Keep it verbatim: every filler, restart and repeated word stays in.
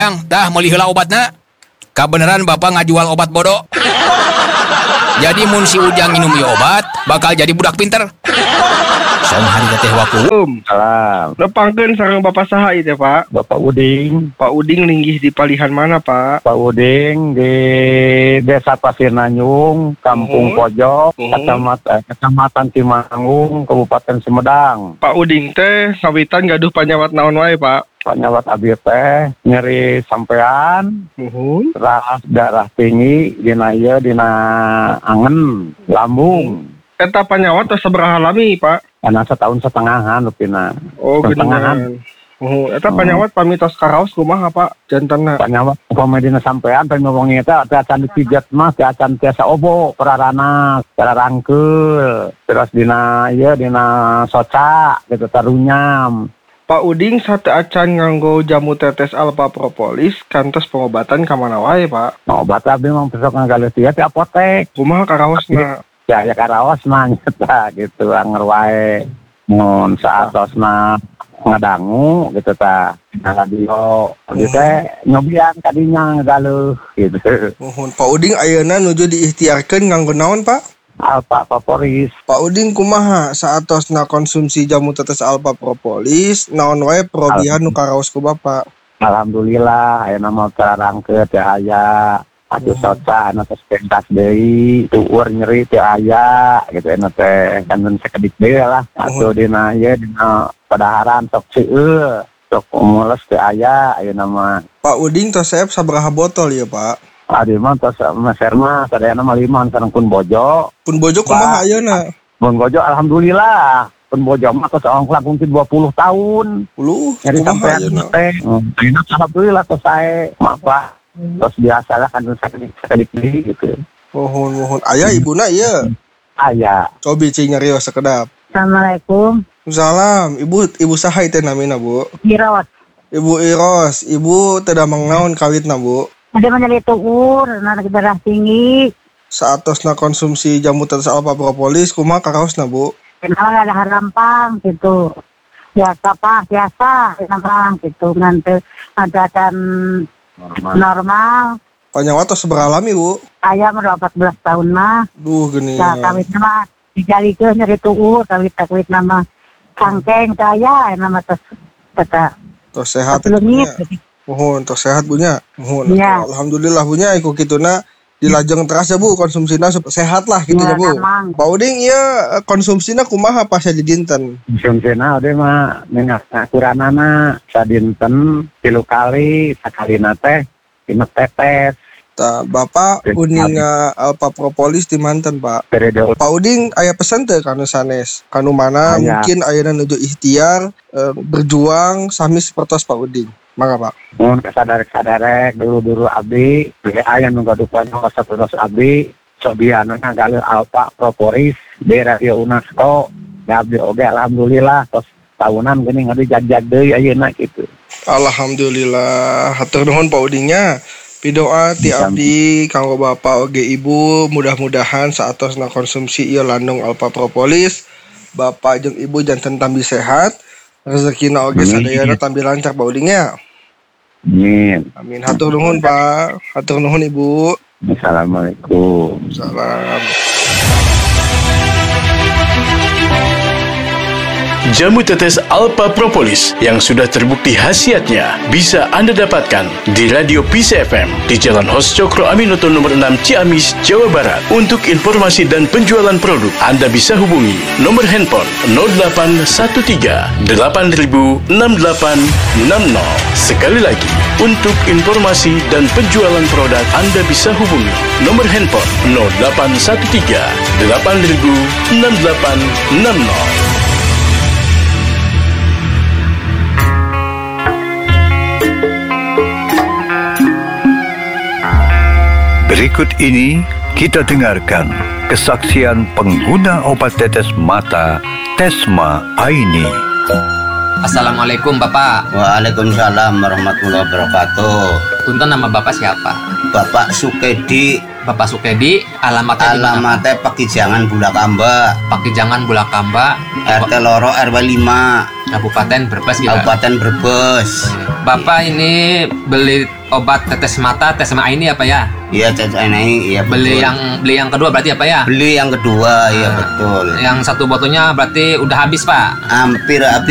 Ujang, dah meuli heula obatna. Kabeneran Bapak ngajual obat bodoh. Jadi mun si Ujang minum ieu obat, bakal jadi budak pinter. Saumari teh waku. Salam. Nepangkeun sareng Bapak saha ieu teh, Pak? Bapak Uding. Pak Uding linggih di palihan mana, Pak? Pak Uding di Desa Pasir Nanyung, Kampung Uhum. Pojok, Uhum. Kecamatan, Kecamatan Timanggung, Kabupaten Sumedang. Pak Uding teh ngawitan gaduh panyawat naon wae, Pak? Panyawat abdi teh nyeri sampean, Uhum. darah darah tinggi dina ieu dina angen, lambung. Eta panyawat tos sabaraha lami, Pak? Karena setahun setengahan rupina. Oh, Setengahan. geuningan. Oh, eta panyawat pamitos karaos kumaha, Pak? Jantana. Panyawat upama dina sampean pengen ngomongin eta teh acan dipijat mah teh acan tiasa obo perarana, cara rangkeul. Terus dina ieu dina soca gitu tarunyam. Pak Uding sate acan nganggo jamu tetes alpha propolis kantos pengobatan ka mana wae, Pak? Nah, obat abdi mah besok ngagaleut ieu ti apotek. Kumaha karaosna? Ya ya karaos mah nyata gitu anger wae. Mun saatosna ngadangu gitu ta. Nah radio gitu teh nyobian kadinya ngagaleut gitu. Mohon Pak Uding ayeuna nuju diikhtiarkeun nganggo naon, Pak? Alpha Propolis. Pak Uding kumaha saatosna konsumsi jamu tetes alpha propolis naon wae perobihan nu karaos ku Bapak? Alhamdulillah ayeuna mah terangkeut teh aya. Atuh soca anu tos pentas deui, tueur nyeri teh aya gitu anu teh kangen sakedik deui lah. Atuh dina ieu dina padaharan sok seueur, sok mules teh aya ayeuna mah. Pak Uding tos saep sabaraha botol ya, Pak? Adi mah tos meser mah sadayana mah lima sareng pun bojo. Pun bojo kumaha ayeuna? Pun bojo alhamdulillah. Pun bojo mah tos ongklah mungkin dua puluh tahun. Puluh Nyari kumaha sampean ayeuna? teh. Ayeuna alhamdulillah tos sae. Apa? Terus biasalah kan sakedik deui gitu. Mohon mohon aya ibuna ieu. Aya. Cobi cing nyarios sakedap. Assalamualaikum. Salam, Ibu Ibu saha teh namina, Bu? Iros. Ibu Iros, Ibu teu damang naon kawitna, Bu? Ada menjadi tuur, nanti darah tinggi. Saatosna konsumsi jamu tetes alpha propolis kumaha karaosna, Bu? Kenapa ada harampang gitu. Biasa pak, biasa harampang gitu. Nanti ada dan normal. normal. Panyawat tos sabaraha lami, Bu? Ayah udah empat belas tahun mah. Duh geuning. Ya kawit nama dijalikeun nyari tuur, kawit kawit nama kangkeng saya nama tes kata. Tos sehat. Pelungit. Mohon tos sehat bunya. Mohon. Ya. Alhamdulillah bunya iku kituna dilajeng teras ya, Bu, konsumsina supaya sehat lah gitu ya, Ya, Bu. memang. Pak Uding ieu konsumsina kumaha pas di dinten? Konsumsina ode mah minyak akuranana sadinten tilu kali, sakalina teh lima tetes. Tah, Bapak uninga alpha propolis di manten, Pak. Periode Pak Uding aya pesan teh kanu sanes? Kanu mana Aya. mungkin ayeuna nuju ikhtiar eh, berjuang sami sapertos Pak Uding. Mangga, Pak. mun kasadarek-sadarek dulu-dulu abdi, ge aya nu gadupan sapertos abdi, sobiana ngagaleut alpha propolis di radio UNESCO. Da abdi oge alhamdulillah tos tahunan geuning abdi jag-jag deui ayeuna kitu. Alhamdulillah, hatur nuhun Pak Udingnya. Pidoa ti abdi kanggo Bapak oge Ibu, mudah-mudahan saatosna konsumsi ieu landung alpha propolis, Bapak jeung Ibu janten tambi sehat, rezekina oge sadayana tambi lancar Pak Udingnya. Amin. Amin. Hatur nuhun Pak, hatur nuhun Ibu. Assalamualaikum. Salam. Jamu tetes alpha propolis yang sudah terbukti khasiatnya bisa Anda dapatkan di Radio P C F M di Jalan Hos Cokro Aminoto nomor enam Ciamis, Jawa Barat. Untuk informasi dan penjualan produk, Anda bisa hubungi nomor handphone nol delapan satu tiga delapan nol enam delapan enam nol. Sekali lagi, untuk informasi dan penjualan produk, Anda bisa hubungi nomor handphone nol delapan satu tiga delapan nol enam delapan enam nol. Berikut ini kita dengarkan kesaksian pengguna obat tetes mata Tesma Aini. Assalamualaikum Bapak. Waalaikumsalam warahmatullahi wabarakatuh. Punten, nama Bapak siapa? Bapak Sukedi. Bapak Sukedi, alamatnya di mana? Alamatnya Pakijangan Bulakamba, Pakijangan Bulakamba, R T Loro R W lima. Kabupaten Brebes gitu. Kabupaten Brebes. Bapak ini beli obat tetes mata, Tesma ini apa ya? Iya, tes ini iya betul. Beli yang beli yang kedua berarti apa ya? Beli yang kedua, iya betul. Yang satu botolnya berarti udah habis, Pak. Hampir habis.